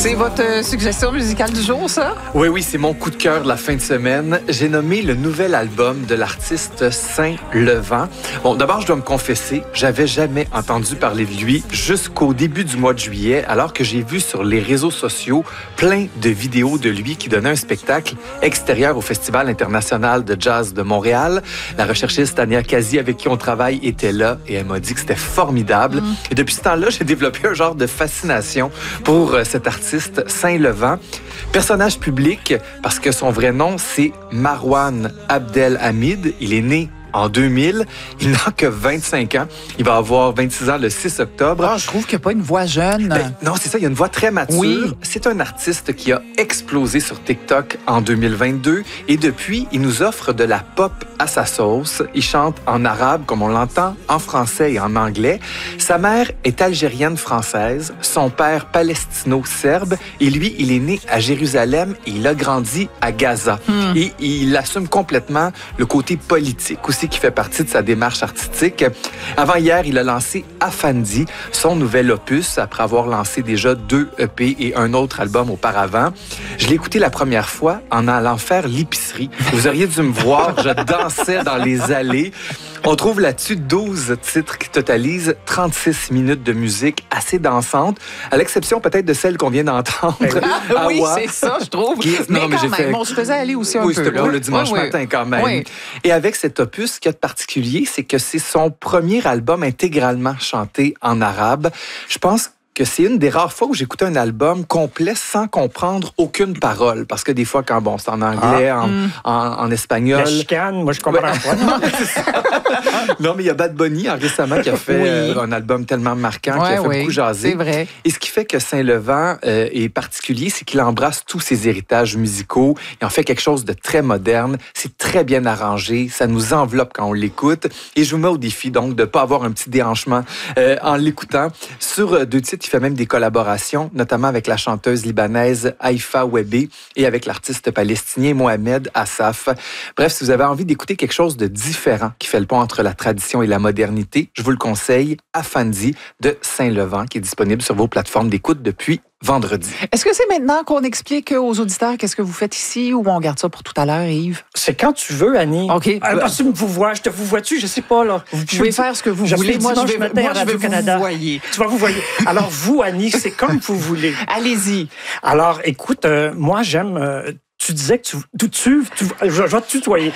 C'est votre suggestion musicale du jour, ça? Oui, c'est mon coup de cœur de la fin de semaine. J'ai nommé le nouvel album de l'artiste Saint-Levant. Bon, d'abord, je dois me confesser, j'avais jamais entendu parler de lui jusqu'au début du mois de juillet, alors que j'ai vu sur les réseaux sociaux plein de vidéos de lui qui donnait un spectacle extérieur au Festival international de jazz de Montréal. La recherchiste Tania Kazi, avec qui on travaille, était là et elle m'a dit que c'était formidable. Et depuis ce temps-là, j'ai développé un genre de fascination pour cet artiste Saint-Levant. Personnage public, parce que son vrai nom, c'est Marwan Abdelhamid. Il est né en 2000. Il n'a que 25 ans. Il va avoir 26 ans le 6 octobre. Ah, je trouve qu'il n'y a pas une voix jeune. Non, c'est ça. Il a une voix très mature. Oui. C'est un artiste qui a explosé sur TikTok en 2022. Et depuis, il nous offre de la pop à sa sauce. Il chante en arabe, comme on l'entend, en français et en anglais. Sa mère est algérienne-française. Son père, palestino-serbe. Et lui, il est né à Jérusalem et il a grandi à Gaza. Et il assume complètement le côté politique aussi, qui fait partie de sa démarche artistique. Avant hier, il a lancé Afandi, son nouvel opus, après avoir lancé déjà 2 EP et un autre album auparavant. Je l'ai écouté la première fois en allant faire l'épicerie. Vous auriez dû me voir, je dansais dans les allées. On trouve là-dessus 12 titres qui totalisent 36 minutes de musique assez dansante, à l'exception peut-être de celle qu'on vient d'entendre. Oui, c'est ça, je trouve. Mais quand même, on se faisait aller aussi un peu. Oui, c'était pour le dimanche matin quand même. Oui. Et avec cet opus, ce qu'il y a de particulier, c'est que c'est son premier album intégralement chanté en arabe. Je pense que c'est une des rares fois où j'écoutais un album complet sans comprendre aucune parole. Parce que des fois, quand c'est en anglais, en espagnol... La chicane, moi, je comprends pas. Non, mais il y a Bad Bunny récemment qui a fait un album tellement marquant, qui a fait beaucoup jaser. C'est vrai. Et ce qui fait que Saint-Levant est particulier, c'est qu'il embrasse tous ses héritages musicaux. Il en fait quelque chose de très moderne. C'est très bien arrangé. Ça nous enveloppe quand on l'écoute. Et je vous mets au défi, donc, de ne pas avoir un petit déhanchement en l'écoutant. Sur 2 titres, il fait même des collaborations, notamment avec la chanteuse libanaise Haïfa Webé et avec l'artiste palestinien Mohamed Assaf. Bref, si vous avez envie d'écouter quelque chose de différent qui fait le pont entre la tradition et la modernité, je vous le conseille, Afandi de Saint-Levant, qui est disponible sur vos plateformes d'écoute depuis vendredi. Est-ce que c'est maintenant qu'on explique aux auditeurs qu'est-ce que vous faites ici ou on garde ça pour tout à l'heure, Yves? C'est quand tu veux, Annie. OK. Parce que tu me vois, je te vous vois-tu, je sais pas, là. Vous pouvez faire ce que vous voulez. Moi, je vais vous voyer. Tu vas vous voyer. Alors, vous, Annie, c'est comme vous voulez. Allez-y. Alors, écoute, moi, j'aime... tu disais que je vais te tutoyer.